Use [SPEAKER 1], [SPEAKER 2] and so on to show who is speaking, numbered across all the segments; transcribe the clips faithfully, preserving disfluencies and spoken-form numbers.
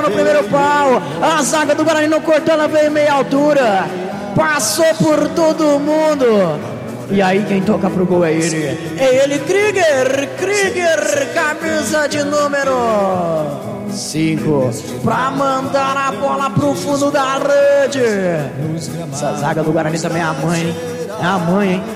[SPEAKER 1] no primeiro pau. A zaga do Guarani não cortou, ela veio em meia altura. Passou por todo mundo. E aí quem toca pro gol é ele. É ele, Krieger. Krieger, camisa de número cinco, pra mandar a bola pro fundo da rede. Essa zaga do Guarani também é a mãe, hein? É a mãe, hein?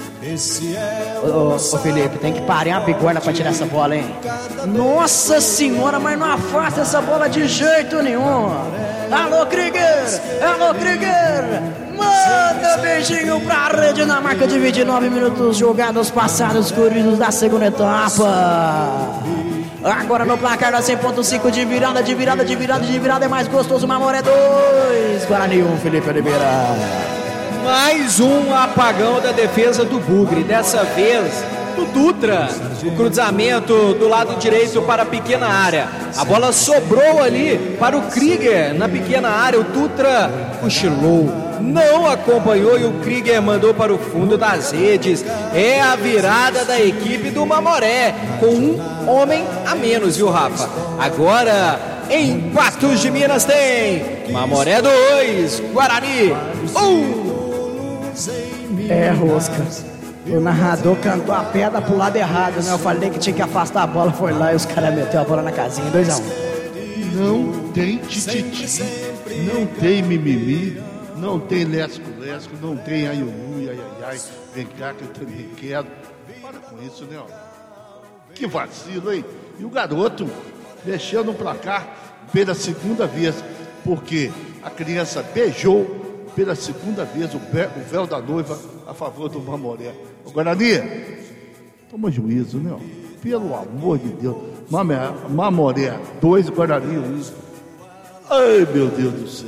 [SPEAKER 1] Ô, ô Felipe, tem que parar a bigorna pra tirar essa bola, hein? Nossa senhora, mas não afasta essa bola de jeito nenhum. Alô, Krieger! Alô, Krieger! Manda beijinho pra rede na marca de vinte e nove minutos jogados passados, corridos da segunda etapa. Agora no placar da cem ponto cinco de virada, de virada, de virada, de virada é mais gostoso. Mamoré dois, Guarani um, Felipe Oliveira.
[SPEAKER 2] Mais um apagão da defesa do Bugre, dessa vez do Dutra. O cruzamento do lado direito para a pequena área. A bola sobrou ali para o Krieger na pequena área. O Dutra cochilou, não acompanhou e o Krieger mandou para o fundo das redes. É a virada da equipe do Mamoré, com um homem a menos, viu, Rafa? Agora, em Patos de Minas tem Mamoré dois, Guarani um.
[SPEAKER 1] É, rosca. O narrador cantou a pedra pro lado errado, né? Eu falei que tinha que afastar a bola, foi lá e os caras meteu a bola na casinha, dois a um.
[SPEAKER 3] Não tem tititi, não tem mimimi, não tem lesco-lesco, não tem aiuiui, ai, ai, ai, vem cá que eu também quero. Para com isso, né? Ó. Que vacilo, hein? E o garoto mexeu no placar pela segunda vez, porque a criança beijou pela segunda vez o, bé, o véu da noiva a favor do Mamoré. Ô, Guarani, toma juízo, né? Ó. Pelo amor de Deus. Mamoré, Mamoré dois, Guarani um. Ai, meu Deus do céu.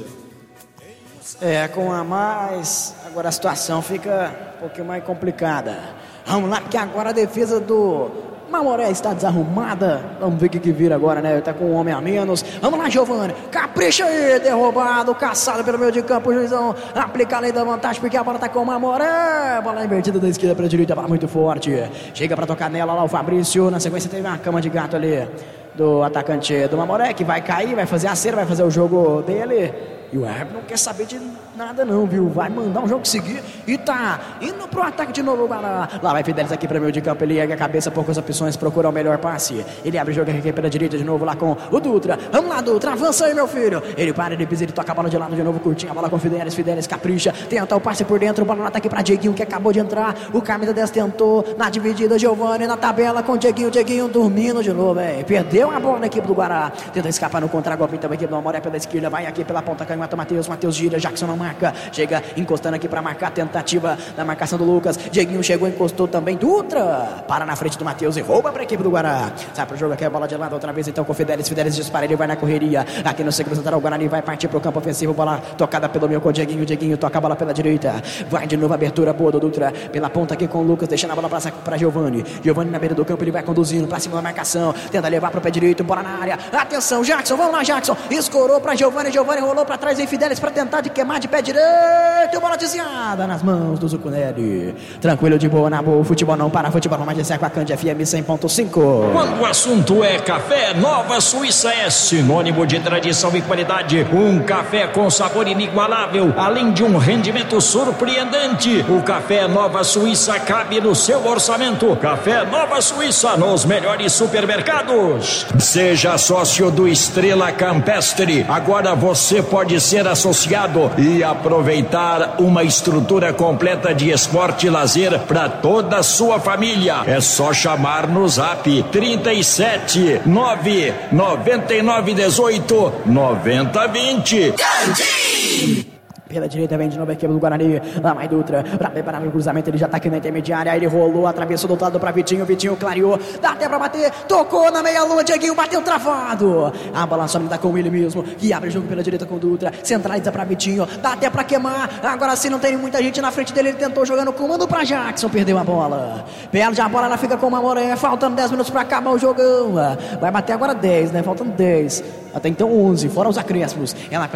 [SPEAKER 1] É, com a mais, agora a situação fica um pouquinho mais complicada. Vamos lá, porque agora a defesa do Mamoré está desarrumada. Vamos ver o que, que vira agora, né? Tá com um homem a menos. Vamos lá, Giovani. Capricha aí. Derrubado, caçado pelo meio de campo. O juizão aplica a lei da vantagem, porque a bola tá com o Mamoré. Bola invertida da esquerda para a direita. Bola muito forte. Chega para tocar nela lá o Fabrício. Na sequência teve uma cama de gato ali do atacante do Mamoré, que vai cair, vai fazer a cera, vai fazer o jogo dele. E o árbitro não quer saber de nada não, viu? Vai mandar um jogo seguir e tá indo pro ataque de novo. Lá, lá vai Fidelis aqui para meio de campo. Ele ergue a cabeça, poucas opções, procura o melhor passe. Ele abre o jogo aqui pela direita de novo lá com o Dutra. Vamos lá, Dutra, avança aí, meu filho. Ele para, ele pisa, ele toca a bola de lado de novo, curtinha a bola com Fidelis. Fidelis capricha, tenta o passe por dentro. Bola no ataque para Dieguinho, que acabou de entrar. O camisa dez tentou na dividida. Giovani na tabela com Dieguinho. Dieguinho dormindo de novo, velho. Perdeu a bola na equipe do Guará. Tenta escapar no contra-golpe, então a equipe do Mamoré pela esquerda. Vai aqui pela ponta, canhota, Matheus. Matheus gira, Jackson não marca, chega encostando aqui pra marcar, tentativa da marcação do Lucas. Dieguinho chegou, encostou também. Dutra para na frente do Matheus e rouba pra equipe do Guará. Sai pro jogo aqui, a bola de lado outra vez então com o Fidelis. Fidelis dispara, ele vai na correria aqui no segundo central. O Guarani vai partir pro campo ofensivo. Bola tocada pelo meu com o Dieguinho. Dieguinho toca a bola pela direita, vai de novo, abertura boa do Dutra pela ponta aqui com o Lucas, deixando a bola pra, pra Giovani. Giovani na beira do campo, ele vai conduzindo pra cima da marcação, tenta levar pro pé direito, bola na área. Atenção, Jackson, vamos lá, Jackson. Escorou pra Giovani, Giovani rolou pra trás em Fidelis pra tentar de queimar de pé direito, bola desviada nas mãos do Zucunelli. Tranquilo, de boa, na boa, futebol não para, futebol mais de com a Cândia F M cem ponto cinco.
[SPEAKER 4] Quando o assunto é café, Nova Suíça é sinônimo de tradição e qualidade. Um café com sabor inigualável, além de um rendimento surpreendente. O café Nova Suíça cabe no seu orçamento. Café Nova Suíça nos melhores supermercados. Seja sócio do Estrela Campestre. Agora você pode ser associado e aproveitar uma estrutura completa de esporte e lazer para toda a sua família. É só chamar no zap trinta e sete, nove noventa e nove, dezoito, noventa, vinte.
[SPEAKER 1] Pela direita vem de novo a equipe do Guarani. Lá vai Dutra pra preparar o cruzamento. Ele já tá aqui na intermediária. Ele rolou, atravessou do outro lado pra Vitinho. Vitinho clareou. Dá até pra bater. Tocou na meia-lua. Dieguinho bateu travado. A bola só dá com ele mesmo. Que abre o jogo pela direita com o Dutra. Centraliza pra Vitinho. Dá até pra queimar. Agora sim não tem muita gente na frente dele. Ele tentou jogando comando pra Jackson. Perdeu a bola. Perde a bola. Ela fica com o Mamoré. Faltando dez minutos pra acabar o jogão. Vai bater agora dez, né? Faltando dez. Até então onze. Fora os acréscimos. Ela